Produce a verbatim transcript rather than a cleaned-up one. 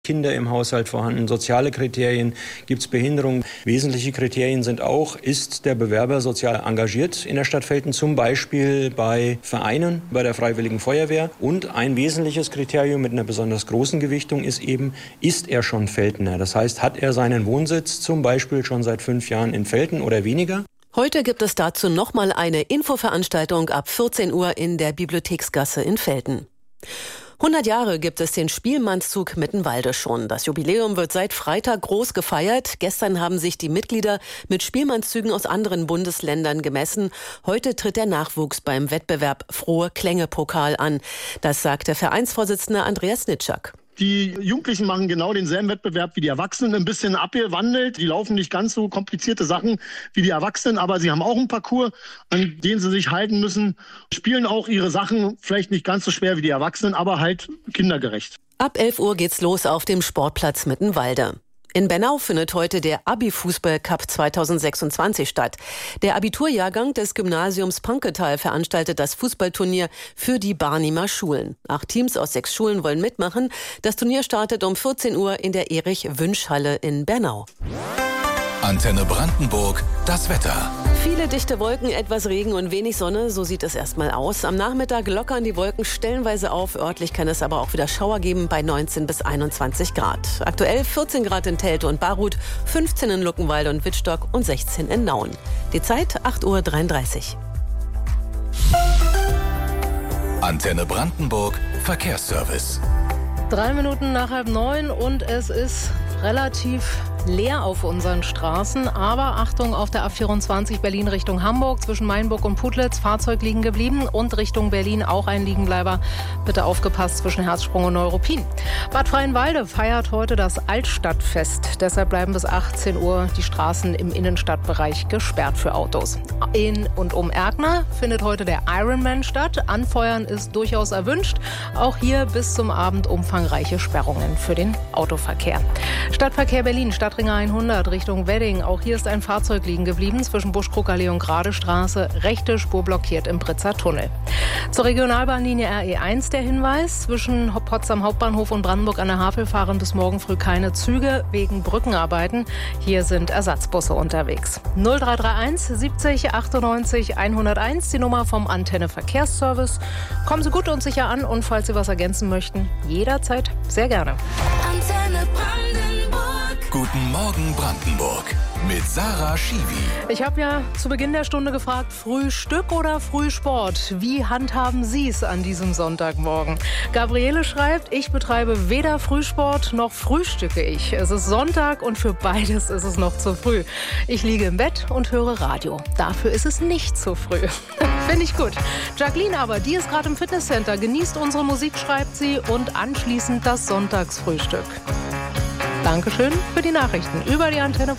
Kinder im Haushalt vorhanden, soziale Kriterien, gibt es Behinderung. Wesentliche Kriterien sind auch, ist der Bewerber sozial engagiert in der Stadt Velten, zum Beispiel bei Vereinen, bei der Freiwilligen Feuerwehr. Und ein wesentliches Kriterium mit einer besonders großen Gewichtung ist eben, ist er schon Veltener? Das heißt, hat er seinen Wohnsitz zum Beispiel schon seit fünf Jahren in Velten oder weniger? Heute gibt es dazu nochmal eine Infoveranstaltung ab vierzehn Uhr in der Bibliotheksgasse in Velten. hundert Jahre gibt es den Spielmannszug Mittenwalde schon. Das Jubiläum wird seit Freitag groß gefeiert. Gestern haben sich die Mitglieder mit Spielmannszügen aus anderen Bundesländern gemessen. Heute tritt der Nachwuchs beim Wettbewerb Frohe Klänge Pokal an. Das sagt der Vereinsvorsitzende Andreas Nitschak. Die Jugendlichen machen genau denselben Wettbewerb wie die Erwachsenen, ein bisschen abgewandelt. Die laufen nicht ganz so komplizierte Sachen wie die Erwachsenen, aber sie haben auch einen Parcours, an den sie sich halten müssen, spielen auch ihre Sachen, vielleicht nicht ganz so schwer wie die Erwachsenen, aber halt kindergerecht. Ab elf Uhr geht's los auf dem Sportplatz Mittenwalde. In Bernau findet heute der Abi-Fußball-Cup zweitausendsechsundzwanzig statt. Der Abiturjahrgang des Gymnasiums Panketal veranstaltet das Fußballturnier für die Barnimer Schulen. Acht Teams aus sechs Schulen wollen mitmachen. Das Turnier startet um vierzehn Uhr in der Erich-Wünsch-Halle in Bernau. Antenne Brandenburg, das Wetter. Viele dichte Wolken, etwas Regen und wenig Sonne, so sieht es erstmal aus. Am Nachmittag lockern die Wolken stellenweise auf. Örtlich kann es aber auch wieder Schauer geben bei neunzehn bis einundzwanzig Grad. Aktuell vierzehn Grad in Telte und Barut, fünfzehn in Luckenwalde und Wittstock und sechzehn in Nauen. Die Zeit acht Uhr dreiunddreißig. Antenne Brandenburg, Verkehrsservice. Drei Minuten nach halb neun und es ist relativ leer auf unseren Straßen, aber Achtung, auf der A vierundzwanzig Berlin Richtung Hamburg zwischen Mainburg und Putlitz, Fahrzeug liegen geblieben und Richtung Berlin auch ein Liegenbleiber. Bitte aufgepasst zwischen Herzsprung und Neuruppin. Bad Freienwalde feiert heute das Altstadtfest. Deshalb bleiben bis achtzehn Uhr die Straßen im Innenstadtbereich gesperrt für Autos. In und um Erkner findet heute der Ironman statt. Anfeuern ist durchaus erwünscht. Auch hier bis zum Abend umfangreiche Sperrungen für den Autoverkehr. Stadtverkehr Berlin, Stadtring hundert Richtung Wedding. Auch hier ist ein Fahrzeug liegen geblieben zwischen Buschkrugallee und Gradestraße. Rechte Spur blockiert im Britzer Tunnel. Zur Regionalbahnlinie R E eins der Hinweis. Zwischen Potsdam Hauptbahnhof und Brandenburg an der Havel fahren bis morgen früh keine Züge wegen Brückenarbeiten. Hier sind Ersatzbusse unterwegs. null drei drei eins siebzig achtundneunzig hunderteins, die Nummer vom Antenne Verkehrsservice. Kommen Sie gut und sicher an und falls Sie was ergänzen möchten, jederzeit sehr gerne. Antenne Brandenburg. Guten Morgen Brandenburg mit Sarah Schiwi. Ich habe ja zu Beginn der Stunde gefragt, Frühstück oder Frühsport? Wie handhaben Sie es an diesem Sonntagmorgen? Gabriele schreibt, ich betreibe weder Frühsport noch frühstücke ich. Es ist Sonntag und für beides ist es noch zu früh. Ich liege im Bett und höre Radio. Dafür ist es nicht zu früh. Finde ich gut. Jacqueline aber, die ist gerade im Fitnesscenter, genießt unsere Musik, schreibt sie, und anschließend das Sonntagsfrühstück. Dankeschön für die Nachrichten über die Antenne.